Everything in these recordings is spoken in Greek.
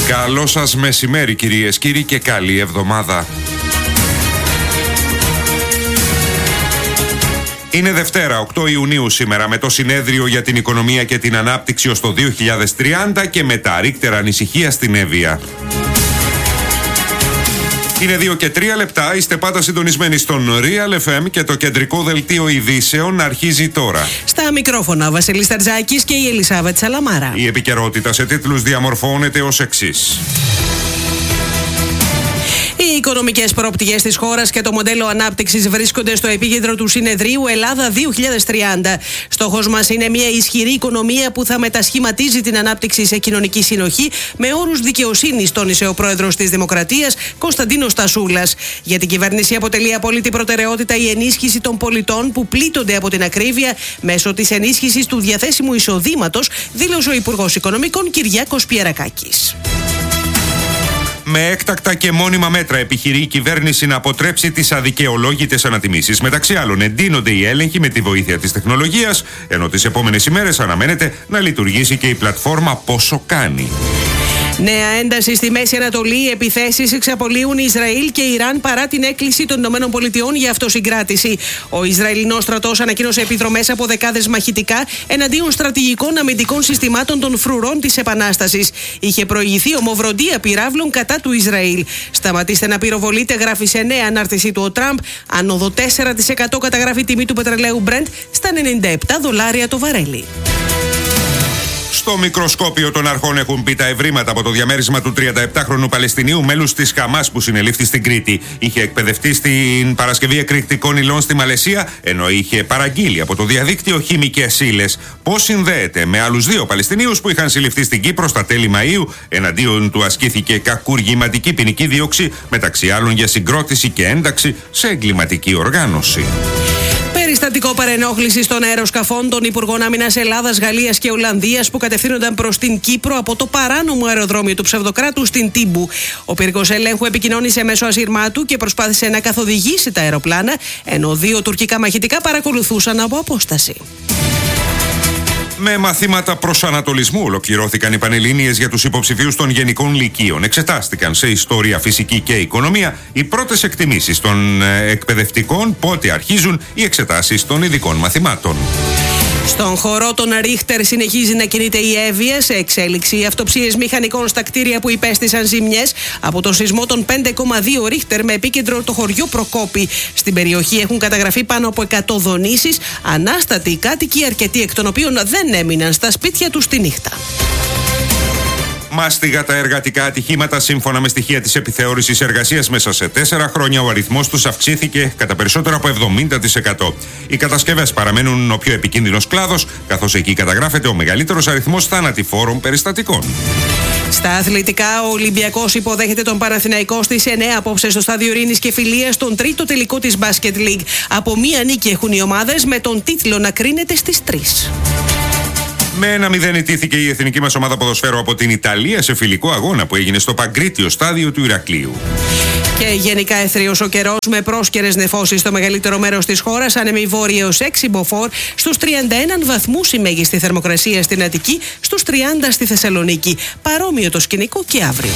Καλό σας μεσημέρι κυρίες, κύριοι, και καλή εβδομάδα. Είναι Δευτέρα, 8 Ιουνίου σήμερα, με το συνέδριο για την οικονομία και την ανάπτυξη ως το 2030 και με τα ρίκτερα ανησυχία στην Εύβοια. Είναι 2 και 3 λεπτά, είστε πάντα συντονισμένοι στον Real FM και το κεντρικό δελτίο ειδήσεων αρχίζει τώρα. Στα μικρόφωνα Βασίλης Ταρτζάκης και η Ελισάβετ Σαλαμάρα. Η επικαιρότητα σε τίτλους διαμορφώνεται ως εξής. Οι οικονομικές προοπτικές της χώρας και το μοντέλο ανάπτυξης βρίσκονται στο επίκεντρο του συνεδρίου Ελλάδα 2030. Στόχος μας είναι μια ισχυρή οικονομία που θα μετασχηματίζει την ανάπτυξη σε κοινωνική συνοχή με όρους δικαιοσύνης, τόνισε ο πρόεδρος της Δημοκρατίας, Κωνσταντίνος Τασούλας. Για την κυβέρνηση αποτελεί απόλυτη προτεραιότητα η ενίσχυση των πολιτών που πλήττονται από την ακρίβεια μέσω της ενίσχυσης του διαθέσιμου εισοδήματος, δήλωσε ο Υπουργός Οικονομικών Κυριάκος Πιερακάκης. Με έκτακτα και μόνιμα μέτρα επιχειρεί η κυβέρνηση να αποτρέψει τις αδικαιολόγητες ανατιμήσεις. Μεταξύ άλλων, εντείνονται οι έλεγχοι με τη βοήθεια της τεχνολογίας, ενώ τις επόμενες ημέρες αναμένεται να λειτουργήσει και η πλατφόρμα Πόσο Κάνει. Νέα ένταση στη Μέση Ανατολή. Οι επιθέσεις εξαπολύουν Ισραήλ και Ιράν παρά την έκκληση των ΗΠΑ για αυτοσυγκράτηση. Ο Ισραηλινός στρατός ανακοίνωσε επιδρομές από δεκάδες μαχητικά εναντίον στρατηγικών αμυντικών συστημάτων των φρουρών της Επανάστασης. Είχε προηγηθεί ομοβροντία πυράβλων κατά του Ισραήλ. Σταματήστε να πυροβολείτε, γράφει σε νέα ανάρτησή του ο Τραμπ. Άνοδο 4% καταγράφει τιμή του πετρελαίου Brent στα $97 το βαρέλι. Στο μικροσκόπιο των αρχών έχουν πει τα ευρήματα από το διαμέρισμα του 37χρονου Παλαιστινίου μέλους της Χαμάς που συνελήφθη στην Κρήτη. Είχε εκπαιδευτεί στην παρασκευή εκρηκτικών υλών στη Μαλαισία, ενώ είχε παραγγείλει από το διαδίκτυο χημικές ύλες. Πώς συνδέεται με άλλους 2 Παλαιστινίους που είχαν συλληφθεί στην Κύπρο στα τέλη Μαΐου, εναντίον του ασκήθηκε κακουργηματική ποινική δίωξη, μεταξύ άλλων για συγκρότηση και ένταξη σε εγκληματική οργάνωση. Περιστατικό παρενόχλησης των αεροσκαφών των Υπουργών Άμυνας Ελλάδας, Γαλλίας και Ολλανδίας που κατευθύνονταν προς την Κύπρο από το παράνομο αεροδρόμιο του ψευδοκράτου στην Τύμπου. Ο πύργος ελέγχου επικοινώνησε μέσω ασυρμάτου και προσπάθησε να καθοδηγήσει τα αεροπλάνα, ενώ 2 τουρκικά μαχητικά παρακολουθούσαν από απόσταση. Με μαθήματα προσανατολισμού ολοκληρώθηκαν οι πανελλήνιες για τους υποψηφίους των γενικών λυκείων. Εξετάστηκαν σε ιστορία, φυσική και οικονομία οι πρώτες εκτιμήσεις των εκπαιδευτικών, πότε αρχίζουν οι εξετάσεις των ειδικών μαθημάτων. Στον χορό των Ρίχτερ συνεχίζει να κινείται η Εύβοια, σε εξέλιξη οι αυτοψίες μηχανικών στα κτίρια που υπέστησαν ζημιές από το σεισμό των 5,2 Ρίχτερ με επίκεντρο το χωριό Προκόπη. Στην περιοχή έχουν καταγραφεί πάνω από 100 δονήσεις, ανάστατοι κάτοικοι, αρκετοί εκ των οποίων δεν έμειναν στα σπίτια τους τη νύχτα. Μάστιγα τα εργατικά ατυχήματα. Σύμφωνα με στοιχεία της επιθεώρησης εργασίας, μέσα σε 4 χρόνια ο αριθμός τους αυξήθηκε κατά περισσότερο από 70%. Οι κατασκευές παραμένουν ο πιο επικίνδυνος κλάδος, καθώς εκεί καταγράφεται ο μεγαλύτερος αριθμός θανατηφόρων περιστατικών. Στα αθλητικά, ο Ολυμπιακός υποδέχεται τον Παναθηναϊκό στις 9 απόψε στο στάδιο Ειρήνης και Φιλίας, στον τρίτο τελικό της Basket League. Από μία νίκη έχουν οι ομάδες, με τον τίτλο να κρίνεται στις 3. Με 1-0 ιτήθηκε η εθνική μας ομάδα ποδοσφαίρου από την Ιταλία σε φιλικό αγώνα που έγινε στο Παγκρίτιο στάδιο του Ηρακλείου. Και γενικά αιθρίος ο καιρός, με πρόσκαιρες νεφώσεις στο μεγαλύτερο μέρος της χώρας, άνεμοι βόρειοι έως 6 μποφόρ, στους 31 βαθμούς η μέγιστη θερμοκρασία στην Αττική, στους 30 στη Θεσσαλονίκη. Παρόμοιο το σκηνικό και αύριο.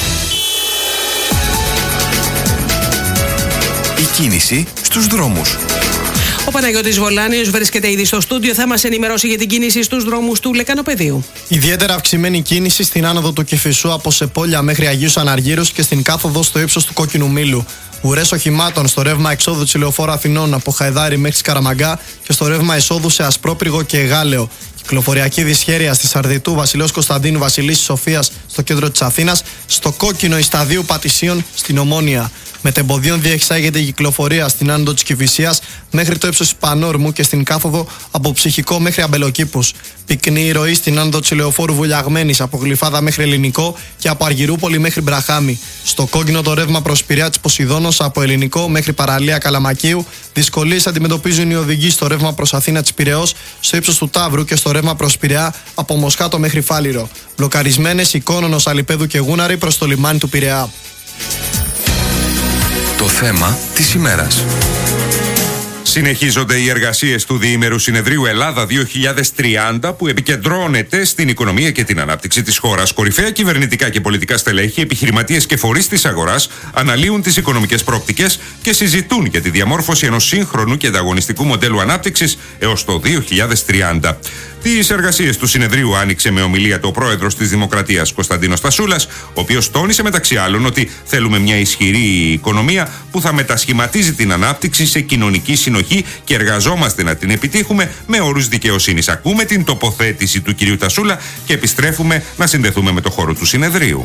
Η κίνηση στους δρόμους. Ο Παναγιώτης Βολάνιος βρίσκεται ήδη στο στούντιο. Θα μας ενημερώσει για την κίνηση στους δρόμους του Λεκανοπεδίου. Ιδιαίτερα αυξημένη κίνηση στην άνοδο του Κηφισού από Σεπόλια μέχρι Αγίους Αναργύρους και στην κάθοδο στο ύψος του Κόκκινου Μήλου. Ουρές οχημάτων στο ρεύμα εξόδου της Λεωφόρου Αθηνών από Χαϊδάρη μέχρι Σκαραμαγκά και στο ρεύμα εισόδου σε Ασπρόπυργο και Γάλεο. Κυκλοφοριακή δυσχέρεια στη Σαρδιτού Βασιλέως Κωνσταντίνου Βασιλίσσης Σοφίας στο κέντρο της Αθήνας, στο Κόκκινο Ισταδίου Πατησίων στην Ομόνια. Μετεμποδίων διεξάγεται η κυκλοφορία στην άνοδο της Κηφισίας μέχρι το ύψος Πανόρμου και στην κάθοδο από Ψυχικό μέχρι Αμπελοκήπους. Πυκνή η ροή στην άνοδο της Λεωφόρου Βουλιαγμένης από Γλυφάδα μέχρι Ελληνικό και από Αργυρούπολη μέχρι Μπραχάμι. Στο Κόκκινο το ρεύμα προς Πειραιά της Ποσειδώνος από Ελληνικό μέχρι Παραλία Καλαμακίου. Δυσκολίες αντιμετωπίζουν οι οδηγοί στο ρεύμα προς Αθήνα της Πειραιώς, στο ύψος του Ταύρου και στο ρεύμα προς Πειραιά από Μοσχάτο μέχρι Φάληρο. Μπλοκαρισμένες οι Κόνονος, Αλιπέδου και Γούναρη προς το λιμάνι του Πειραιά. Το θέμα της ημέρας. Συνεχίζονται οι εργασίες του Διήμερου Συνεδρίου Ελλάδα 2030 που επικεντρώνεται στην οικονομία και την ανάπτυξη της χώρας. Κορυφαία κυβερνητικά και πολιτικά στελέχη, επιχειρηματίες και φορείς της αγοράς αναλύουν τις οικονομικές προοπτικές και συζητούν για τη διαμόρφωση ενός σύγχρονου και ανταγωνιστικού μοντέλου ανάπτυξης έως το 2030. Τις εργασίες του συνεδρίου άνοιξε με ομιλία του ο πρόεδρος της Δημοκρατίας Κωνσταντίνος Τασούλας, ο οποίος τόνισε μεταξύ άλλων ότι θέλουμε μια ισχυρή οικονομία που θα μετασχηματίζει την ανάπτυξη σε κοινωνική συνοχή και εργαζόμαστε να την επιτύχουμε με όρους δικαιοσύνης. Ακούμε την τοποθέτηση του κυρίου Τασούλα και επιστρέφουμε να συνδεθούμε με το χώρο του συνεδρίου.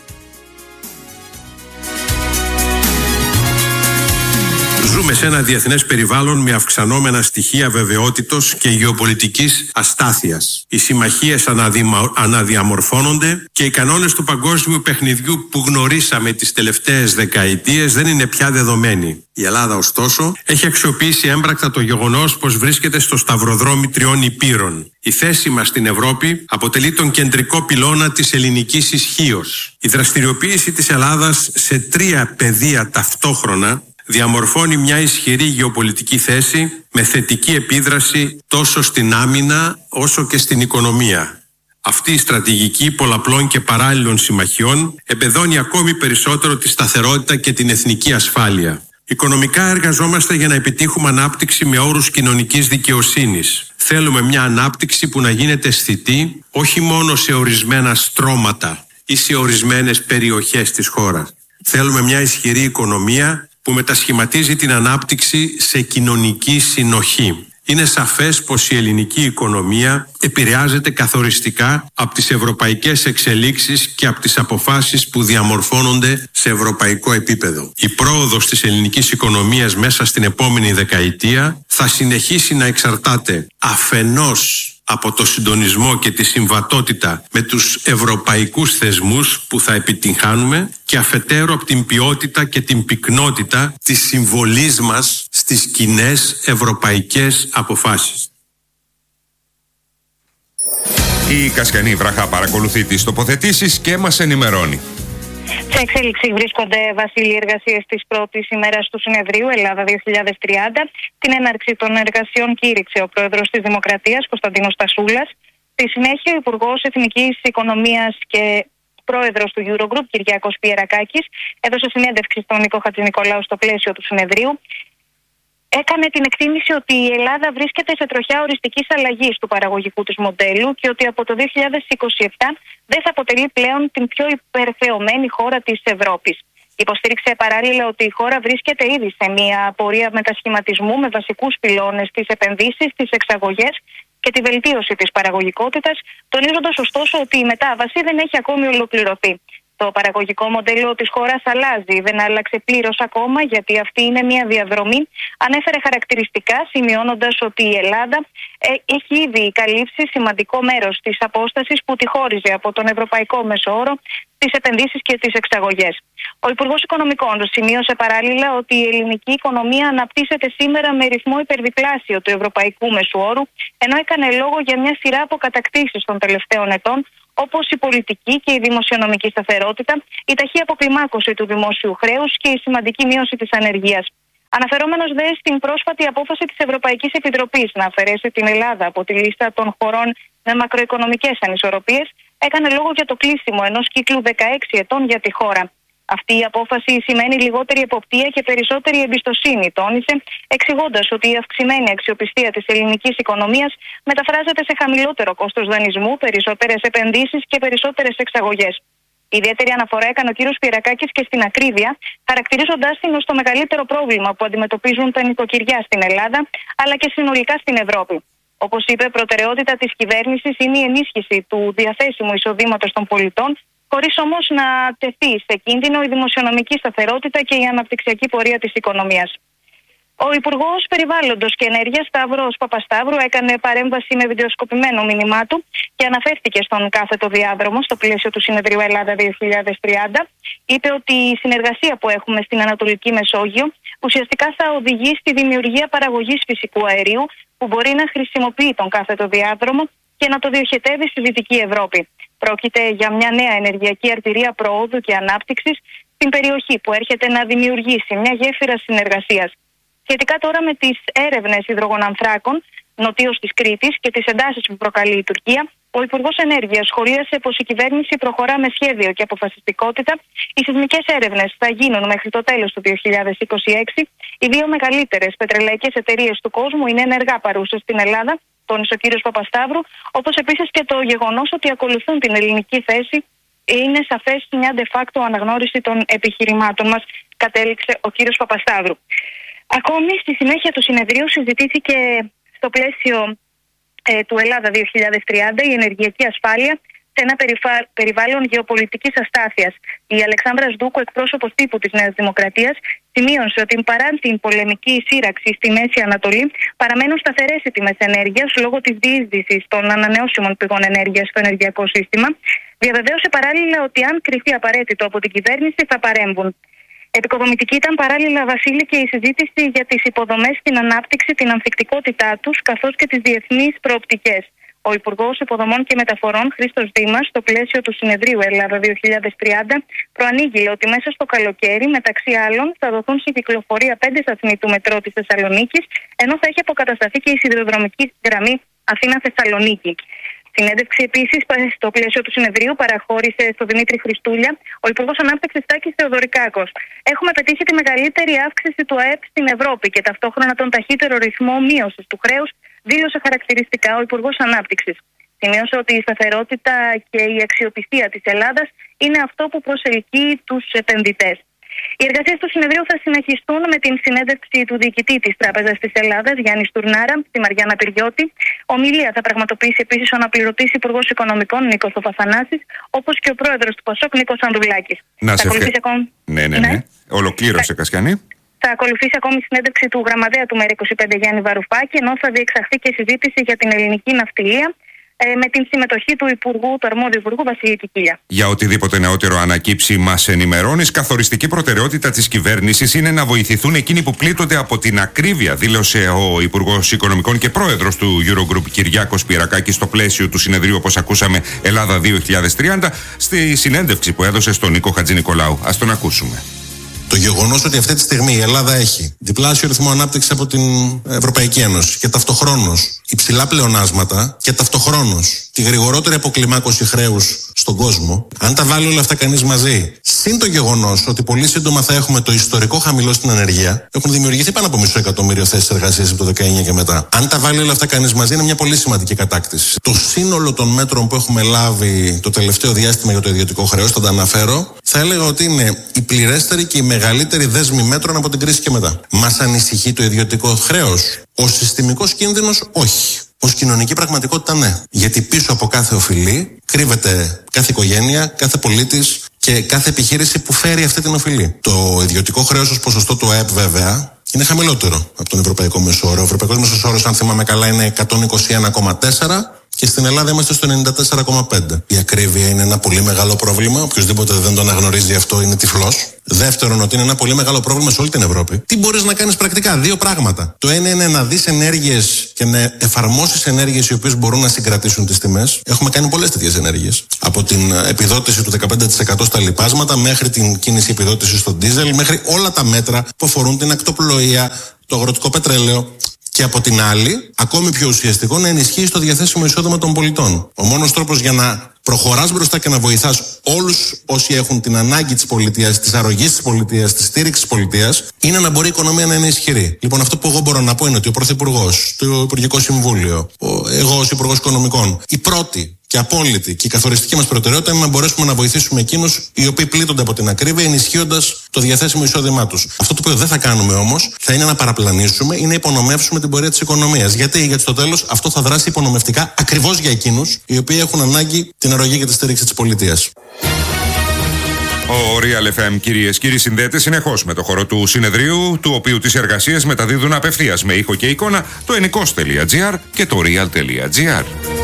Ζούμε σε ένα διεθνές περιβάλλον με αυξανόμενα στοιχεία βεβαιότητος και γεωπολιτικής αστάθειας. Οι συμμαχίες αναδιαμορφώνονται και οι κανόνες του παγκόσμιου παιχνιδιού που γνωρίσαμε τις τελευταίες δεκαετίες δεν είναι πια δεδομένοι. Η Ελλάδα, ωστόσο, έχει αξιοποιήσει έμπρακτα το γεγονός πως βρίσκεται στο σταυροδρόμι τριών υπήρων. Η θέση μας στην Ευρώπη αποτελεί τον κεντρικό πυλώνα της ελληνικής ισχύος. Η δραστηριοποίηση της Ελλάδας σε τρία πεδία ταυτόχρονα διαμορφώνει μια ισχυρή γεωπολιτική θέση με θετική επίδραση τόσο στην άμυνα όσο και στην οικονομία. Αυτή η στρατηγική πολλαπλών και παράλληλων συμμαχιών εμπεδώνει ακόμη περισσότερο τη σταθερότητα και την εθνική ασφάλεια. Οικονομικά εργαζόμαστε για να επιτύχουμε ανάπτυξη με όρους κοινωνικής δικαιοσύνης. Θέλουμε μια ανάπτυξη που να γίνεται αισθητή όχι μόνο σε ορισμένα στρώματα ή σε ορισμένες περιοχές της χώρας. Θέλουμε μια ισχυρή οικονομία που μετασχηματίζει την ανάπτυξη σε κοινωνική συνοχή. Είναι σαφές πως η ελληνική οικονομία επηρεάζεται καθοριστικά από τις ευρωπαϊκές εξελίξεις και από τις αποφάσεις που διαμορφώνονται σε ευρωπαϊκό επίπεδο. Η πρόοδος της ελληνικής οικονομίας μέσα στην επόμενη δεκαετία θα συνεχίσει να εξαρτάται αφενός από το συντονισμό και τη συμβατότητα με τους ευρωπαϊκούς θεσμούς που θα επιτυγχάνουμε και αφετέρου από την ποιότητα και την πυκνότητα της συμβολής μας στις κοινές ευρωπαϊκές αποφάσεις. Η Κασιανή Βραχά παρακολουθεί τις τοποθετήσεις και μας ενημερώνει. Σε εξέλιξη βρίσκονται, Βασίλη, οι εργασίες της πρώτης ημέρας του συνεδρίου Ελλάδα 2030. Την έναρξη των εργασιών κήρυξε ο πρόεδρος της Δημοκρατίας Κωνσταντίνος Τασούλας. Στη συνέχεια, ο Υπουργός Εθνικής Οικονομίας και πρόεδρος του Eurogroup Κυριάκος Πιερακάκης έδωσε συνέντευξη στον Νίκο Χατζηνικολάου στο πλαίσιο του συνεδρίου. Έκανε την εκτίμηση ότι η Ελλάδα βρίσκεται σε τροχιά οριστικής αλλαγής του παραγωγικού της μοντέλου και ότι από το 2027 δεν θα αποτελεί πλέον την πιο υπερχρεωμένη χώρα της Ευρώπης. Υποστήριξε παράλληλα ότι η χώρα βρίσκεται ήδη σε μια πορεία μετασχηματισμού με βασικούς πυλώνες τις επενδύσεις, τις εξαγωγές και τη βελτίωση της παραγωγικότητας, τονίζοντας ωστόσο ότι η μετάβαση δεν έχει ακόμη ολοκληρωθεί. Το παραγωγικό μοντέλο της χώρας αλλάζει, δεν άλλαξε πλήρως ακόμα, γιατί αυτή είναι μια διαδρομή. Ανέφερε χαρακτηριστικά, σημειώνοντας ότι η Ελλάδα έχει ήδη καλύψει σημαντικό μέρος της απόστασης που τη χώριζε από τον ευρωπαϊκό μεσόωρο, τις επενδύσεις και τις εξαγωγές. Ο Υπουργός Οικονομικών σημείωσε παράλληλα ότι η ελληνική οικονομία αναπτύσσεται σήμερα με ρυθμό υπερδιπλάσιο του ευρωπαϊκού μεσοόρου, ενώ έκανε λόγο για μια σειρά από κατακτήσεις των τελευταίων ετών, όπως η πολιτική και η δημοσιονομική σταθερότητα, η ταχεία αποκλιμάκωση του δημόσιου χρέους και η σημαντική μείωση της ανεργίας. Αναφερόμενος δε στην πρόσφατη απόφαση της Ευρωπαϊκής Επιτροπής να αφαιρέσει την Ελλάδα από τη λίστα των χωρών με μακροοικονομικές ανισορροπίες, έκανε λόγο για το κλείσιμο ενός κύκλου 16 ετών για τη χώρα. Αυτή η απόφαση σημαίνει λιγότερη εποπτεία και περισσότερη εμπιστοσύνη, τόνισε, εξηγώντας ότι η αυξημένη αξιοπιστία της ελληνικής οικονομίας μεταφράζεται σε χαμηλότερο κόστος δανεισμού, περισσότερες επενδύσεις και περισσότερες εξαγωγές. Ιδιαίτερη αναφορά έκανε ο κ. Πιερακάκης και στην ακρίβεια, χαρακτηρίζοντάς την ως το μεγαλύτερο πρόβλημα που αντιμετωπίζουν τα νοικοκυριά στην Ελλάδα, αλλά και συνολικά στην Ευρώπη. Όπως είπε, προτεραιότητα της κυβέρνησης είναι η ενίσχυση του διαθέσιμου εισοδήματος των πολιτών, χωρίς όμως να τεθεί σε κίνδυνο η δημοσιονομική σταθερότητα και η αναπτυξιακή πορεία της οικονομίας. Ο Υπουργός Περιβάλλοντος και Ενέργειας Σταύρος Παπασταύρου έκανε παρέμβαση με βιντεοσκοπημένο μήνυμά του και αναφέρθηκε στον κάθετο διάδρομο στο πλαίσιο του Συνεδρίου Ελλάδα 2030. Είπε ότι η συνεργασία που έχουμε στην Ανατολική Μεσόγειο ουσιαστικά θα οδηγεί στη δημιουργία παραγωγής φυσικού αερίου που μπορεί να χρησιμοποιεί τον κάθετο διάδρομο και να το διοχετεύει στη Δυτική Ευρώπη. Πρόκειται για μια νέα ενεργειακή αρτηρία προόδου και ανάπτυξης στην περιοχή που έρχεται να δημιουργήσει μια γέφυρα συνεργασίας. Σχετικά τώρα με τις έρευνες υδρογονανθράκων νοτίως της Κρήτης και τις εντάσεις που προκαλεί η Τουρκία, ο Υπουργός Ενέργειας σχολίασε πως η κυβέρνηση προχωρά με σχέδιο και αποφασιστικότητα. Οι σεισμικές έρευνες θα γίνουν μέχρι το τέλος του 2026. Οι δύο μεγαλύτερες πετρελαϊκές εταιρείες του κόσμου είναι ενεργά παρούσες στην Ελλάδα, τόνισε ο κ. Παπασταύρου, όπως επίσης και το γεγονός ότι ακολουθούν την ελληνική θέση. Είναι σαφές μια de facto αναγνώριση των επιχειρημάτων μας, κατέληξε ο κ. Παπασταύρου. Ακόμη, στη συνέχεια του συνεδρίου συζητήθηκε στο πλαίσιο του Ελλάδα 2030 η ενεργειακή ασφάλεια σε ένα περιβάλλον γεωπολιτικής αστάθειας. Η Αλεξάνδρα Σδούκου, εκπρόσωπος τύπου της Νέας Δημοκρατίας, σημείωσε ότι παρά την πολεμική σύραξη στη Μέση Ανατολή, παραμένουν σταθερές οι τιμές ενέργειας λόγω της διείσδυσης των ανανεώσιμων πηγών ενέργειας στο ενεργειακό σύστημα. Διαβεβαίωσε παράλληλα ότι αν κριθεί απαραίτητο από την κυβέρνηση θα παρέμβουν. Επικοδομητική ήταν παράλληλα, Βασίλη, και η συζήτηση για τις υποδομές, την ανάπτυξη, την ανθεκτικότητά τους, καθώς και τις διεθνείς προοπτικές. Ο Υπουργός Υποδομών και Μεταφορών, Χρήστος Δήμας, στο πλαίσιο του συνεδρίου Ελλάδα 2030, προανήγγειλε ότι μέσα στο καλοκαίρι, μεταξύ άλλων, θα δοθούν σε κυκλοφορία 5 σταθμοί του μετρό της Θεσσαλονίκης, ενώ θα έχει αποκατασταθεί και η σιδηροδρομική γραμμή Αθήνα-Θεσσαλονίκη. Συνέντευξη επίσης στο πλαίσιο του συνεδρίου παραχώρησε στο Δημήτρη Χριστούλια ο Υπουργός Ανάπτυξης Τάκης Θεοδωρικάκος. Έχουμε πετύχει τη μεγαλύτερη αύξηση του ΑΕΠ στην Ευρώπη και ταυτόχρονα τον ταχύτερο ρυθμό μείωσης του χρέους, δήλωσε χαρακτηριστικά ο Υπουργός Ανάπτυξης. Σημείωσε ότι η σταθερότητα και η αξιοπιστία της Ελλάδας είναι αυτό που προσελκύει τους επενδυτές. Οι εργασίες του συνεδρίου θα συνεχιστούν με την συνέντευξη του διοικητή της Τράπεζας της Ελλάδας, Γιάννη Στουρνάρα, τη Μαριάννα Πυριώτη. Ομιλία θα πραγματοποιήσει επίσης ο αναπληρωτής Υπουργός Οικονομικών Νίκος Παπαθανάσης, όπως και ο πρόεδρος του ΠΑΣΟΚ Νίκος Ανδρουλάκης. Ναι. Ολοκλήρωσε, Κασιανή. Θα ακολουθήσει ακόμη η συνέντευξη του γραμματέα του ΜΕΡΑ25 Γιάννη Βαρουφάκη, ενώ θα διεξαχθεί και συζήτηση για την ελληνική ναυτιλία με την συμμετοχή του αρμόδιου Υπουργού Βασίλη Κικίλια. Για οτιδήποτε νεότερο ανακύψει, μας ενημερώνεις. Καθοριστική προτεραιότητα της κυβέρνησης είναι να βοηθηθούν εκείνοι που πλήττονται από την ακρίβεια, δήλωσε ο Υπουργός Οικονομικών και πρόεδρος του Eurogroup Κυριάκος Πυρακάκης στο πλαίσιο του συνεδρίου, όπως ακούσαμε, Ελλάδα 2030, στη συνέντευξη που έδωσε στον Νίκο Χατζηνικολάου. Ας τον ακούσουμε. Το γεγονός ότι αυτή τη στιγμή η Ελλάδα έχει διπλάσιο ρυθμό ανάπτυξης από την Ευρωπαϊκή Ένωση και ταυτοχρόνως υψηλά πλεονάσματα και ταυτοχρόνως τη γρηγορότερη αποκλιμάκωση χρέους στον κόσμο, αν τα βάλει όλα αυτά κανείς μαζί, συν το γεγονός ότι πολύ σύντομα θα έχουμε το ιστορικό χαμηλό στην ανεργία, έχουν δημιουργηθεί πάνω από 500.000 θέσεις εργασίας από το 19 και μετά. Αν τα βάλει όλα αυτά κανείς μαζί, είναι μια πολύ σημαντική κατάκτηση. Το σύνολο των μέτρων που έχουμε λάβει το τελευταίο διάστημα για το ιδιωτικό χρέος, θα τα αναφέρω, θα έλεγα ότι είναι η πληρέστερη και η μεγαλύτερη δέσμη μέτρων από την κρίση και μετά. Μας ανησυχεί το ιδιωτικό χρέος? Ο συστημικός κίνδυνος, όχι. Ως κοινωνική πραγματικότητα, ναι. Γιατί πίσω από κάθε οφειλή κρύβεται κάθε οικογένεια, κάθε πολίτης και κάθε επιχείρηση που φέρει αυτή την οφειλή. Το ιδιωτικό χρέος ως ποσοστό του ΑΕΠ, βέβαια, είναι χαμηλότερο από τον ευρωπαϊκό μεσόωρο. Ο ευρωπαϊκός μέσος όρος, αν θυμάμαι καλά, είναι 121,4%. Και στην Ελλάδα είμαστε στο 94,5%. Η ακρίβεια είναι ένα πολύ μεγάλο πρόβλημα. Οποιοςδήποτε δεν το αναγνωρίζει αυτό είναι τυφλός. Δεύτερον, ότι είναι ένα πολύ μεγάλο πρόβλημα σε όλη την Ευρώπη. Τι μπορείς να κάνεις πρακτικά? Δύο πράγματα. Το ένα είναι να δεις ενέργειες και να εφαρμόσεις ενέργειες οι οποίες μπορούν να συγκρατήσουν τις τιμές. Έχουμε κάνει πολλές τέτοιες ενέργειες. Από την επιδότηση του 15% στα λιπάσματα μέχρι την κίνηση επιδότηση στο ντίζελ, μέχρι όλα τα μέτρα που αφορούν την ακτοπλοεία, το αγροτικό πετρέλαιο. Και από την άλλη, ακόμη πιο ουσιαστικό, να ενισχύει το διαθέσιμο εισόδημα των πολιτών. Ο μόνος τρόπος για να προχωράς μπροστά και να βοηθάς όλους όσοι έχουν την ανάγκη της πολιτείας, της αρρωγής της πολιτείας, της στήριξης της πολιτείας, είναι να μπορεί η οικονομία να είναι ισχυρή. Λοιπόν, αυτό που εγώ μπορώ να πω είναι ότι ο Πρωθυπουργός, το Υπουργικό Συμβούλιο, εγώ ως Υπουργός Οικονομικών, η πρώτη και απόλυτη και η καθοριστική μας προτεραιότητα είναι να μπορέσουμε να βοηθήσουμε εκείνους οι οποίοι πλήττονται από την ακρίβεια, ενισχύοντας το διαθέσιμο εισόδημά τους. Αυτό το οποίο δεν θα κάνουμε όμως θα είναι να παραπλανήσουμε ή να υπονομεύσουμε την πορεία της οικονομίας. Γιατί στο τέλος αυτό θα δράσει υπονομευτικά ακριβώς για εκείνους οι οποίοι έχουν ανάγκη την αρρωγή και τη στήριξη της πολιτείας. Ο Real FM, κυρίες και κύριοι, συνδέεται συνεχώς με το χώρο του συνεδρίου, του οποίου τις εργασίες μεταδίδουν απευθείας με ήχο και εικόνα το ennikos.gr και το real.gr.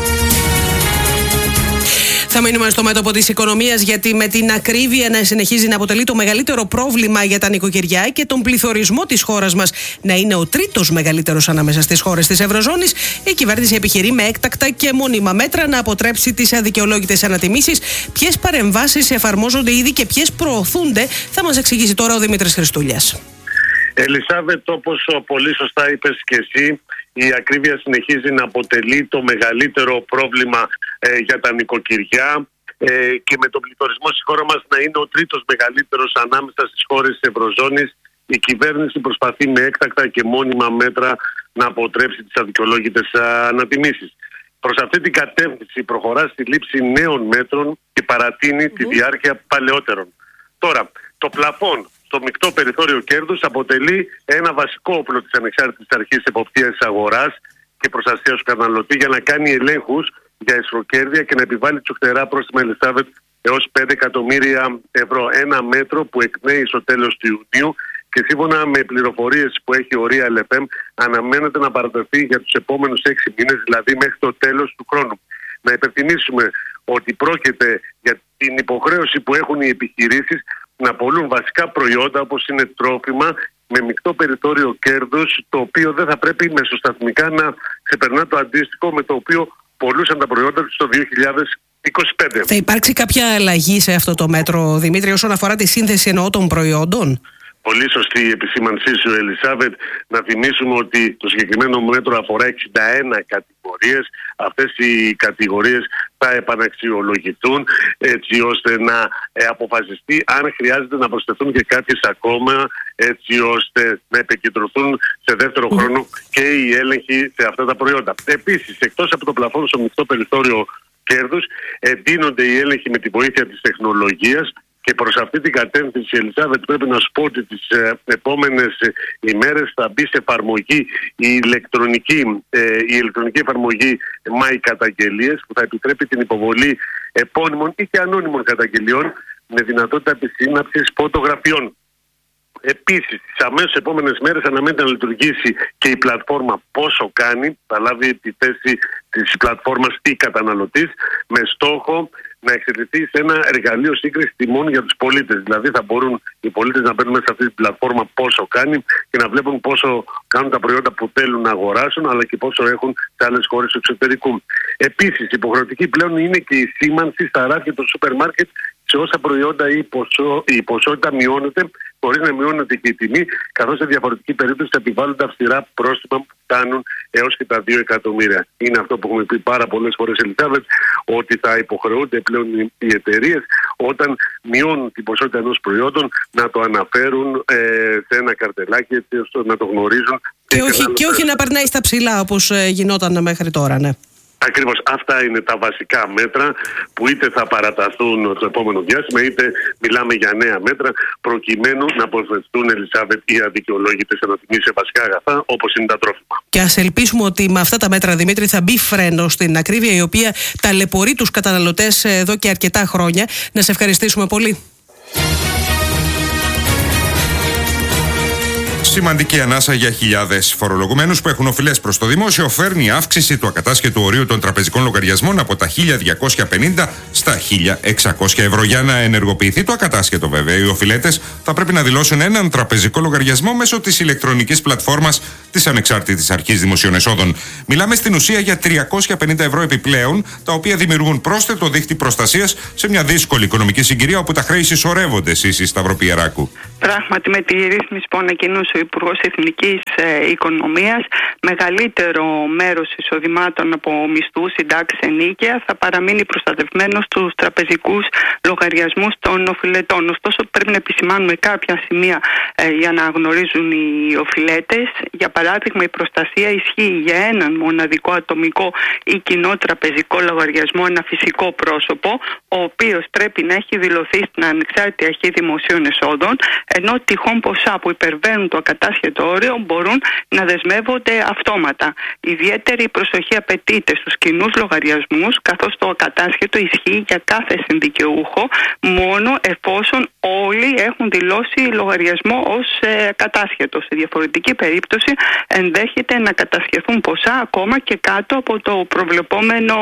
Θα μείνουμε στο μέτωπο της οικονομίας, γιατί με την ακρίβεια να συνεχίζει να αποτελεί το μεγαλύτερο πρόβλημα για τα νοικοκυριά και τον πληθωρισμό της χώρας μας να είναι ο τρίτος μεγαλύτερος ανάμεσα στις χώρες της Ευρωζώνης, η κυβέρνηση επιχειρεί με έκτακτα και μόνιμα μέτρα να αποτρέψει τις αδικαιολόγητες ανατιμήσεις. Ποιες παρεμβάσεις εφαρμόζονται ήδη και ποιες προωθούνται, θα μας εξηγήσει τώρα ο Δημήτρης Χριστούλιας. Ελισάβετ, όπως πολύ σωστά είπες και εσύ, η ακρίβεια συνεχίζει να αποτελεί το μεγαλύτερο πρόβλημα για τα νοικοκυριά και με τον πληθωρισμό στη χώρα μας να είναι ο τρίτος μεγαλύτερος ανάμεσα στις χώρες της Ευρωζώνης. Η κυβέρνηση προσπαθεί με έκτακτα και μόνιμα μέτρα να αποτρέψει τις αδικαιολόγητες ανατιμήσεις. Προς αυτή την κατεύθυνση προχωρά στη λήψη νέων μέτρων και παρατείνει τη διάρκεια παλαιότερων. Τώρα, το πλαφόν στο μεικτό περιθώριο κέρδους αποτελεί ένα βασικό όπλο της Ανεξάρτητης Αρχής Εποπτείας της Αγοράς και Προστασίας του Καταναλωτή για να κάνει ελέγχους για εσχροκέρδεια και να επιβάλλει τσουχτερά πρόστιμα, Ελισάβετ, έως 5 εκατομμύρια ευρώ. Ένα μέτρο που εκπνέει στο τέλος του Ιουνίου και σύμφωνα με πληροφορίες που έχει ο Real FM αναμένεται να παρατεθεί για τους επόμενους 6 μήνες, δηλαδή μέχρι το τέλος του χρόνου. Να υπενθυμίσουμε ότι πρόκειται για την υποχρέωση που έχουν οι επιχειρήσεις να πωλούν βασικά προϊόντα όπως είναι τρόφιμα με μεικτό περιθώριο κέρδους, το οποίο δεν θα πρέπει μεσοσταθμικά να ξεπερνά το αντίστοιχο με το οποίο πωλούσαν τα προϊόντα τους το 2025. Θα υπάρξει κάποια αλλαγή σε αυτό το μέτρο, Δημήτρη, όσον αφορά τη σύνθεση των προϊόντων? Πολύ σωστή η επισήμανσή σου, Ελισάβετ. Να θυμίσουμε ότι το συγκεκριμένο μέτρο αφορά 61 κατηγορίες. Αυτές οι κατηγορίες θα επαναξιολογηθούν έτσι ώστε να αποφασιστεί αν χρειάζεται να προσθεθούν και κάποιες ακόμα, έτσι ώστε να επικεντρωθούν σε δεύτερο χρόνο και οι έλεγχοι σε αυτά τα προϊόντα. Επίσης, εκτός από το πλαφόν στο μεικτό περιθώριο κέρδους, εντείνονται οι έλεγχοι με τη βοήθεια της τεχνολογίας. Και προς αυτή την κατεύθυνση, Ελισάβετ, πρέπει να σου πω ότι τις επόμενες ημέρες θα μπει σε εφαρμογή η ηλεκτρονική εφαρμογή My Καταγγελίες, που θα επιτρέπει την υποβολή επώνυμων ή και ανώνυμων καταγγελιών με δυνατότητα επισύναψης φωτογραφιών. Επίσης, τις αμέσως επόμενες μέρες αναμένεται να λειτουργήσει και η πλατφόρμα Πόσο Κάνει, θα λάβει τη θέση της πλατφόρμας ή καταναλωτής, με στόχο να εξελιχθεί σε ένα εργαλείο σύγκριση τιμών για τους πολίτες. Δηλαδή θα μπορούν οι πολίτες να μπαίνουν μέσα σε αυτή την πλατφόρμα Πόσο Κάνει και να βλέπουν πόσο κάνουν τα προϊόντα που θέλουν να αγοράσουν, αλλά και πόσο έχουν σε άλλες χώρες του εξωτερικού. Επίσης, υποχρεωτική πλέον είναι και η σήμανση στα ράφια των σούπερ μάρκετ σε όσα προϊόντα η ποσότητα μειώνεται, χωρίς να μειώνεται και η τιμή, καθώς σε διαφορετική περίπτωση θα επιβάλλονται αυστηρά πρόστιμα που φτάνουν έως και τα 2 εκατομμύρια. Είναι αυτό που έχουμε πει πάρα πολλές φορές, Ελισάβετ, ότι θα υποχρεούνται πλέον οι εταιρείες όταν μειώνουν την ποσότητα ενός προϊόντων να το αναφέρουν σε ένα καρτελάκι, έτσι ώστε να το γνωρίζουν. Και όχι να περνάει στα ψηλά όπως γινόταν μέχρι τώρα, ναι. Ακριβώς. Αυτά είναι τα βασικά μέτρα που είτε θα παραταθούν το επόμενο διάστημα, είτε μιλάμε για νέα μέτρα προκειμένου να αποφευθούν, Ελισάβετ, οι αδικαιολόγητες ανατιμήσεις σε βασικά αγαθά όπως είναι τα τρόφιμα. Και ας ελπίσουμε ότι με αυτά τα μέτρα, Δημήτρη, θα μπει φρένο στην ακρίβεια η οποία ταλαιπωρεί τους καταναλωτές εδώ και αρκετά χρόνια. Να σε ευχαριστήσουμε πολύ. Σημαντική ανάσα για χιλιάδες φορολογουμένους που έχουν οφειλές προς το δημόσιο φέρνει αύξηση του ακατάσχετου ορίου των τραπεζικών λογαριασμών από τα 1.250 στα 1.600 ευρώ. Για να ενεργοποιηθεί το ακατάσχετο, βέβαια, οι οφειλέτες θα πρέπει να δηλώσουν έναν τραπεζικό λογαριασμό μέσω της ηλεκτρονικής πλατφόρμας της Ανεξάρτητης Αρχής Δημοσίων Εσόδων. Μιλάμε στην ουσία για 350 ευρώ επιπλέον, τα οποία δημιουργούν πρόσθετο δίχτυ προστασίας σε μια δύσκολη οικονομική συγκυρία όπου τα χρέη συσσωρεύονται, εσείς, Σταυροπιεράκου. Πράγματι, με τη ρύθμιση που ανακοίνωσε ο Υπουργός Εθνικής Οικονομίας, μεγαλύτερο μέρος εισοδημάτων από μισθούς, συντάξεις, ενίκαια θα παραμείνει προστατευμένο στους τραπεζικούς λογαριασμούς των οφειλετών. Ωστόσο, πρέπει να επισημάνουμε κάποια σημεία για να γνωρίζουν οι οφειλέτες. Για παράδειγμα, η προστασία ισχύει για έναν μοναδικό ατομικό ή κοινό τραπεζικό λογαριασμό, ένα φυσικό πρόσωπο, ο οποίος πρέπει να έχει δηλωθεί στην Ανεξάρτητη Αρχή Δημοσίων Εσόδων, ενώ τυχόν ποσά που υπερβαίνουν το ακατάσχετο όριο μπορούν να δεσμεύονται αυτόματα. Ιδιαίτερη προσοχή απαιτείται στους κοινούς λογαριασμούς, καθώς το ακατάσχετο ισχύει για κάθε συνδικαιούχο μόνο εφόσον όλοι έχουν δηλώσει λογαριασμό ως κατάσχετο. Σε διαφορετική περίπτωση ενδέχεται να κατασχεθούν ποσά ακόμα και κάτω από το προβλεπόμενο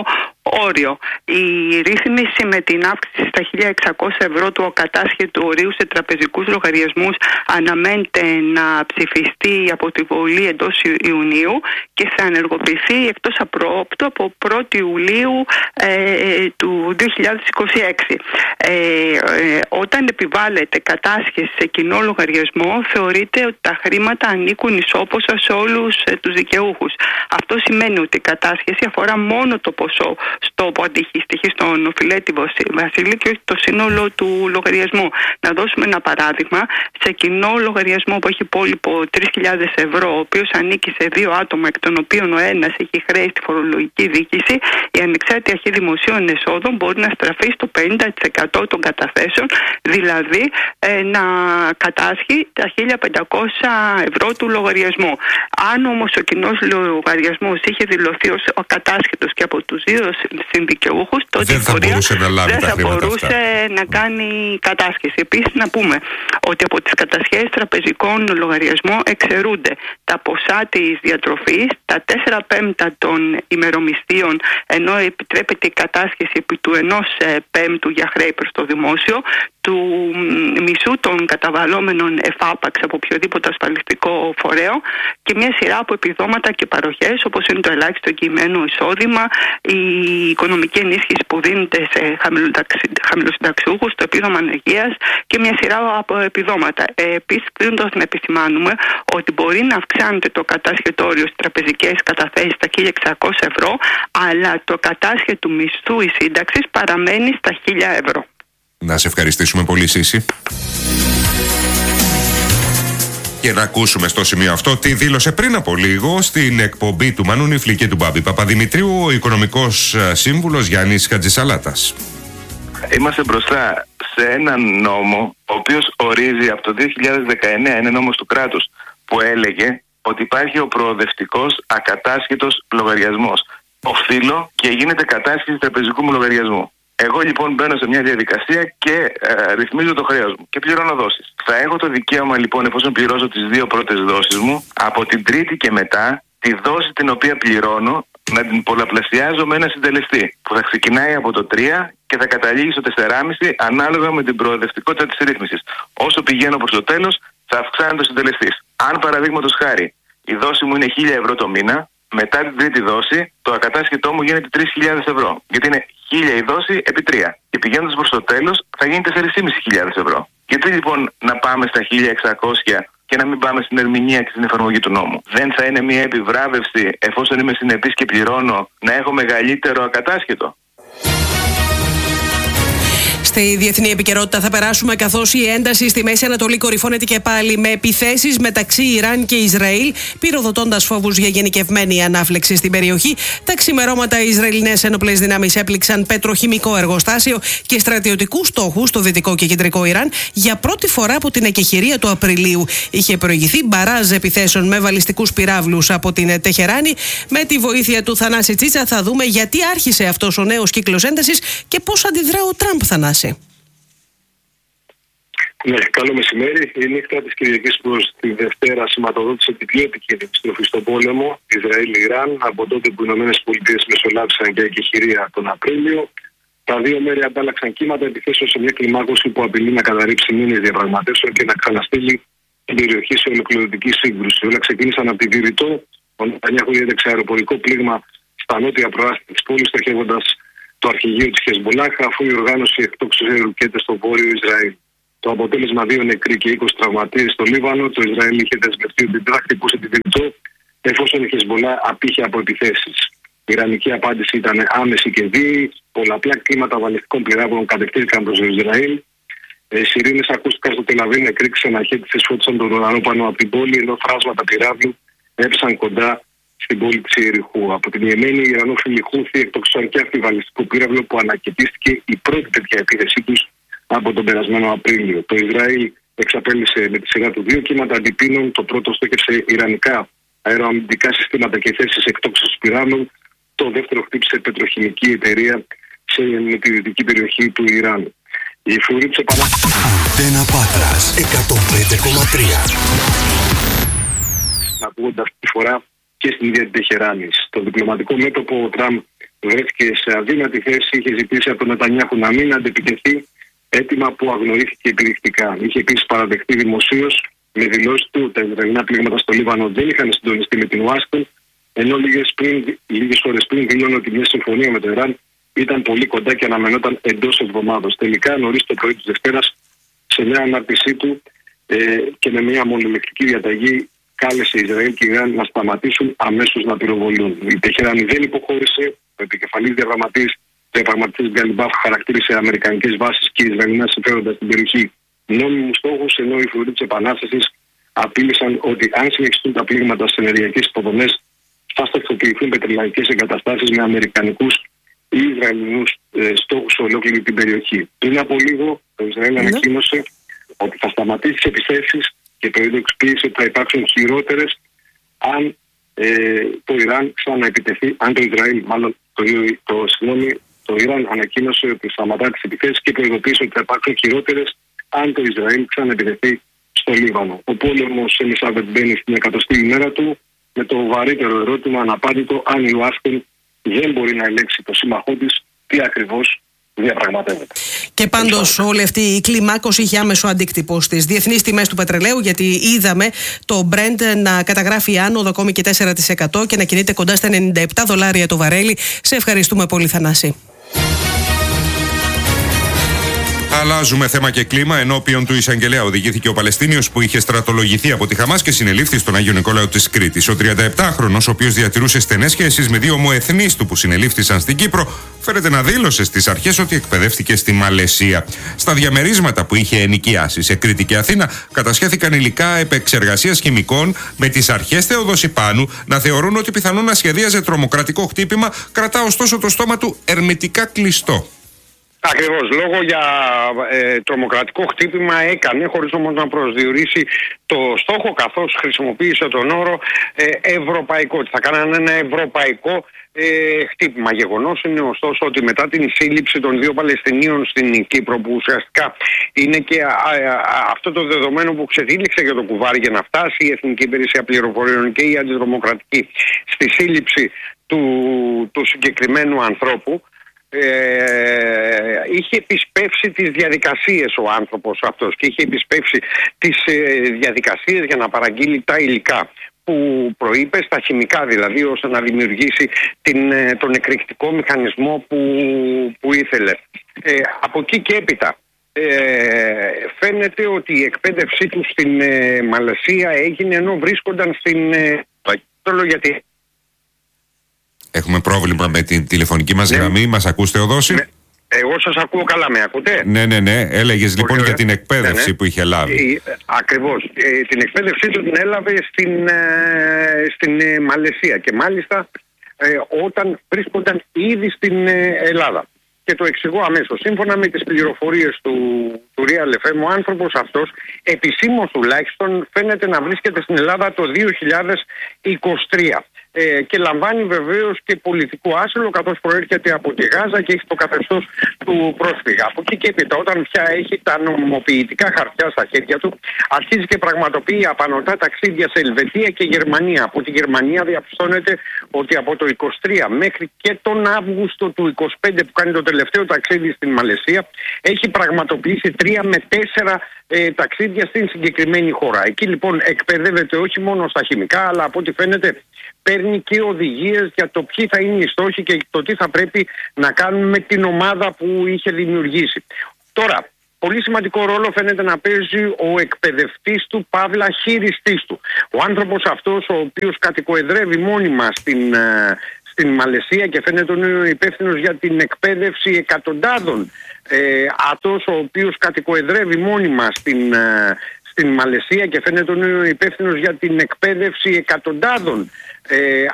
όριο. Η ρύθμιση με την αύξηση στα 1.600 ευρώ του ακατάσχετου ορίου σε τραπεζικούς λογαριασμούς αναμένεται να ψηφιστεί από τη Βουλή εντός Ιουνίου και θα ενεργοποιηθεί εκτός απρόοπτου από 1η Ιουλίου του 2026. Όταν επιβάλλεται κατάσχεση σε κοινό λογαριασμό, θεωρείται ότι τα χρήματα ανήκουν ισόπωσα σε όλους τους δικαιούχους. Αυτό σημαίνει ότι η κατάσχεση αφορά μόνο το ποσό στο που αντιστοιχεί στον οφειλέτη Βασίλη και όχι το σύνολο του λογαριασμού. Να δώσουμε ένα παράδειγμα. Σε κοινό λογαριασμό που έχει υπόλοιπο 3.000 ευρώ, ο οποίος ανήκει σε 2 άτομα, εκ των οποίων ο ένας έχει χρέη στη φορολογική διοίκηση, η ανεξάρτητη αρχή δημοσίων εσόδων μπορεί να στραφεί στο 50% των καταθέσεων, δηλαδή να κατάσχει τα 1.500 ευρώ του λογαριασμού. Αν όμως ο κοινός λογαριασμός είχε δηλωθεί ως ακατάσχετος και από τους 2 συνδικαιούχους, τότε δεν θα μπορούσε να κάνει κατάσχεση. Επίσης, να πούμε ότι από τις κατασχέσεις τραπεζικών λογαριασμών εξαιρούνται τα ποσά της διατροφής, τα 4/5 των ημερομισθείων, ενώ επιτρέπεται η κατάσχεση επί του 1/5 για χρέη προς το δημόσιο, του μισού των καταβαλλόμενων εφάπαξ από οποιοδήποτε ασφαλιστικό φορέο και μια σειρά από επιδόματα και παροχές, όπως είναι το ελάχιστο εγγυημένο εισόδημα, η οικονομική ενίσχυση που δίνεται σε χαμηλοσυνταξιούχους, το επίδομα ανεργίας και μια σειρά από επιδόματα. Επίσης, κλείνοντας, να επισημάνουμε ότι μπορεί να αυξάνεται το κατάσχετο όριο στις τραπεζικές καταθέσεις στα 1.600 ευρώ, αλλά το κατάσχετο μισθού ή σύνταξης παραμένει στα 1.000 ευρώ. Να σε ευχαριστήσουμε πολύ, Σύση. Και να ακούσουμε στο σημείο αυτό τι δήλωσε πριν από λίγο στην εκπομπή του Μανού Νιφλή και του Μπάμπη Παπαδημητρίου ο οικονομικός σύμβουλος Γιάννης Χατζησαλάτας. Είμαστε μπροστά σε έναν νόμο ο οποίος ορίζει από το 2019, είναι νόμος του κράτους, που έλεγε ότι υπάρχει ο προοδευτικός ακατάσχετος λογαριασμός. Οφείλω και γίνεται κατάσχεση τραπεζικού μου λογαριασμού. Εγώ λοιπόν μπαίνω σε μια διαδικασία και ρυθμίζω το χρέος μου και πληρώνω δόσεις. Θα έχω το δικαίωμα λοιπόν, εφόσον πληρώσω τις 2 πρώτες δόσεις μου, από την τρίτη και μετά τη δόση την οποία πληρώνω να την πολλαπλασιάζω με ένα συντελεστή που θα ξεκινάει από το 3 και θα καταλήγει στο 4,5 ανάλογα με την προοδευτικότητα της ρύθμισης. Όσο πηγαίνω προς το τέλος θα αυξάνεται ο συντελεστής. Αν παραδείγματος χάρη η δόση μου είναι 1.000 ευρώ το μήνα, μετά την τρίτη δόση το ακατάσχετό μου γίνεται 3.000 ευρώ. Γιατί είναι 1.000 η δόση επί 3. Και πηγαίνοντας προς το τέλος θα γίνει 4.500 ευρώ. Γιατί λοιπόν να πάμε στα 1.600 και να μην πάμε στην ερμηνεία και στην εφαρμογή του νόμου? Δεν θα είναι μια επιβράβευση, εφόσον είμαι συνεπής και πληρώνω, να έχω μεγαλύτερο ακατάσχετο? Στη διεθνή επικαιρότητα θα περάσουμε, καθώς η ένταση στη Μέση Ανατολή κορυφώνεται και πάλι με επιθέσεις μεταξύ Ιράν και Ισραήλ, πυροδοτώντας φόβους για γενικευμένη ανάφλεξη στην περιοχή. Τα ξημερώματα οι Ισραηλινές ένοπλες δυνάμεις έπληξαν πετροχημικό εργοστάσιο και στρατιωτικούς στόχους στο δυτικό και κεντρικό Ιράν για πρώτη φορά από την εκεχηρία του Απριλίου. Είχε προηγηθεί μπαράζ επιθέσεων με βαλιστικούς πυράβλους από την Τεχεράνη. Με τη βοήθεια του Θανάση Τσίτσα θα δούμε γιατί άρχισε αυτός ο νέος κύκλος έντασης και πώς αντιδρά ο Τραμπ, Θανάση. Ναι, καλό μεσημέρι. Η νύχτα της Κυριακής προς τη Δευτέρα σηματοδότησε την πιο επικίνδυνη στροφή στον πόλεμο Ισραήλ-Ιράν από τότε που οι ΗΠΑ μεσολάβησαν για εκεχηρία τον Απρίλιο. Τα δύο μέρη αντάλλαξαν κύματα επιθέσεων σε μια κλιμάκωση που απειλεί να καταρρύψει μήνες διαπραγματεύσεων και να ξαναστείλει την περιοχή σε ολοκληρωτική σύγκρουση. Όλα ξεκίνησαν από τη Βηρητό. Ο Νετανιάχου διέδεξε αεροπορικό πλήγμα στα νότια προάστια της πόλης, στοχεύοντας το αρχηγείο της Χεσμολάχ, αφού η οργάνωση εκτόξευσε ρουκέτες στο βόρειο Ισραήλ. Το αποτέλεσμα 2 νεκροί και 20 τραυματίες στο Λίβανο. Το Ισραήλ είχε δεσμευτεί ότι δεν θα χτυπούσε τη Βηρητό εφόσον η Χεσμολάχ απήχε από επιθέσεις. Η ιρανική απάντηση ήταν άμεση και βίαιη. Πολλαπλά κύματα βαλιστικών πυράβλων κατευθύνθηκαν προς το Ισραήλ. Σιρήνες ακούστηκαν στο Τελαβίβ, νεκροί ξεναχέτησες φώτισαν τον ουρανό πάνω από την πόλη, ενώ φράσματα πυράβλου έπεσαν κοντά στην πόλη της Ιεριχού. Από την Ιεμένη, οι Ιρανόφιλοι Χούθι εκτόξευσαν και αυτή βαλιστικό πύραυλο που ανακαιτίστηκε η πρώτη τέτοια επίθεσή τους από τον περασμένο Απρίλιο. Το Ισραήλ εξαπέλυσε με τη σειρά του 2 κύματα αντιπίνων. Το πρώτο στόχευσε ιρανικά αεροαμυντικά συστήματα και θέσεις εκτόξευσης πυράβλων. Το δεύτερο χτύπησε πετροχημική εταιρεία σε νοτιοδυτική περιοχή του Ιράν. Η φρουρή της επανάστασης. Αντένα Πάτρας 105,3. Ακούγονται αυτή τη φορά και στην ίδια την Τεχεράνη. Στο διπλωματικό μέτωπο ο Τραμπ βρέθηκε σε αδύνατη θέση, είχε ζητήσει από τον Νετανιάχου να μην αντεπιτεθεί, αίτημα που αγνοήθηκε επιδεικτικά. Είχε επίσης παραδεχτεί δημοσίως με δηλώσεις του τα Ισραηλινά πλήγματα στο Λίβανο δεν είχαν συντονιστεί με την Ουάσιγκτον, ενώ λίγες ώρες πριν δήλωνε ότι μια συμφωνία με το Ιράν ήταν πολύ κοντά και αναμενόταν εντός εβδομάδος. Τελικά, νωρίς το πρωί της Δευτέρας, σε μια ανάρτησή του και με μια μονολεκτική διαταγή, κάλεσε Ισραήλ και Ιράν να σταματήσουν αμέσως να πυροβολούν. Η Τεχεράνη δεν υποχώρησε. Ο επικεφαλής διαπραγματευτής Γκαλιμπάφ χαρακτήρισε αμερικανικές βάσεις και Ισραηλινά συμφέροντα στην περιοχή νόμιμους στόχους, ενώ οι φρουροί της Επανάστασης απείλησαν ότι αν συνεχιστούν τα πλήγματα στις ενεργειακές υποδομές, θα στοχοποιηθούν πετρελαϊκές εγκαταστάσεις με αμερικανικούς ή Ισραηλινούς στόχους σε ολόκληρη την περιοχή. Πριν από λίγο, το Ισραήλ ανακοίνωσε ότι θα σταματήσει τις επιθέσεις και προειδοποίησε ότι θα υπάρξουν χειρότερες αν το Ιράν ξαναεπιτεθεί, αν το Ισραήλ, μάλλον το Ιράν ανακοίνωσε ότι σταματά τις επιθέσεις και προειδοποίησε ότι θα υπάρξουν χειρότερες αν το Ισραήλ ξαναεπιτεθεί στο Λίβανο. Ο πόλεμος Ελισάβετ μπαίνει στην 100η ημέρα του με το βαρύτερο ερώτημα αναπάντητο αν η Ουάσιγκτον δεν μπορεί να ελέγξει το σύμμαχό της τι ακριβώς διαπραγματεύεται. Και πάντως όλη αυτή η κλιμάκωση είχε άμεσο αντίκτυπο στις διεθνείς τιμές του πετρελαίου, γιατί είδαμε το Brent να καταγράφει άνοδο ακόμη και 4% και να κινείται κοντά στα $97 το βαρέλι. Σε ευχαριστούμε πολύ, Θανάση. Αλλάζουμε θέμα και κλίμα. Ενώπιον του εισαγγελέα οδηγήθηκε ο Παλαιστίνιος που είχε στρατολογηθεί από τη Χαμάς και συνελήφθη στον Άγιο Νικόλαο της Κρήτης. Ο 37χρονος, ο οποίος διατηρούσε στενές σχέσεις με δύο ομοεθνείς του που συνελήφθησαν στην Κύπρο, φέρεται να δήλωσε στις αρχές ότι εκπαιδεύτηκε στη Μαλαισία. Στα διαμερίσματα που είχε ενοικιάσει σε Κρήτη και Αθήνα, κατασχέθηκαν υλικά επεξεργασίας χημικών, με τις αρχές Θεοδοσιπάνου να θεωρούν ότι πιθανόν να σχεδίαζε τρομοκρατικό χτύπημα, κρατά ωστόσο το στόμα του ερμητικά κλειστό. Ακριβώς, λόγο για τρομοκρατικό χτύπημα έκανε, χωρίς όμως να προσδιορίσει το στόχο, καθώς χρησιμοποίησε τον όρο ευρωπαϊκό, ότι θα κάνανε ένα ευρωπαϊκό χτύπημα. Γεγονός είναι ωστόσο ότι μετά την σύλληψη των δύο Παλαιστινίων στην Κύπρο, που ουσιαστικά είναι και αυτό το δεδομένο που ξετύλιξε για το κουβάρι για να φτάσει η Εθνική Υπηρεσία Πληροφοριών και η Αντιτρομοκρατική στη σύλληψη του συγκεκριμένου ανθρώπου, είχε επισπεύσει τις διαδικασίες ο άνθρωπος αυτός και είχε επισπεύσει τις διαδικασίες για να παραγγείλει τα υλικά που προείπε, στα χημικά δηλαδή, ώστε να δημιουργήσει τον εκρηκτικό μηχανισμό που ήθελε. Από εκεί και έπειτα φαίνεται ότι η εκπαίδευσή του στην Μαλαισία έγινε ενώ βρίσκονταν στην γιατί έχουμε πρόβλημα με την τηλεφωνική μας γραμμή. Μας ακούς, Θεοδόση? Εγώ σας ακούω καλά, με ακούτε? Ναι. Έλεγες λοιπόν για την εκπαίδευση που είχε λάβει. Ακριβώς. Την εκπαίδευσή του την έλαβε στην Μαλαισία και μάλιστα όταν βρίσκονταν ήδη στην Ελλάδα. Και το εξηγώ αμέσως. Σύμφωνα με τις πληροφορίες του Real FM, ο άνθρωπος αυτός επισήμως τουλάχιστον φαίνεται να βρίσκεται στην Ελλάδα το 2023. Και λαμβάνει βεβαίως και πολιτικό άσυλο, καθώς προέρχεται από τη Γάζα και έχει το καθεστώς του πρόσφυγα. Από εκεί και έπειτα, όταν πια έχει τα νομιμοποιητικά χαρτιά στα χέρια του, αρχίζει και πραγματοποιεί απανωτά ταξίδια σε Ελβετία και Γερμανία. Από τη Γερμανία διαπιστώνεται ότι από το 23 μέχρι και τον Αύγουστο του 25, που κάνει το τελευταίο ταξίδι στην Μαλαισία, έχει πραγματοποιήσει 3 με 4 ταξίδια στην συγκεκριμένη χώρα. Εκεί λοιπόν εκπαιδεύεται όχι μόνο στα χημικά, αλλά από ό,τι φαίνεται παίρνει και οδηγίες για το ποιοι θα είναι οι στόχοι και το τι θα πρέπει να κάνουν με την ομάδα που είχε δημιουργήσει. Τώρα, πολύ σημαντικό ρόλο φαίνεται να παίζει ο εκπαιδευτής του, παύλα χειριστής του. Ο άνθρωπος αυτός, ο οποίος κατοικοεδρεύει μόνιμα στην Μαλαισία και φαίνεται ότι είναι υπεύθυνος για την εκπαίδευση εκατοντάδων, αυτός ο οποίος κατοικοεδρεύει μόνιμα στην Μαλαισία και φαίνεται ότι είναι υπεύθυνος για την εκπαίδευση εκατοντάδων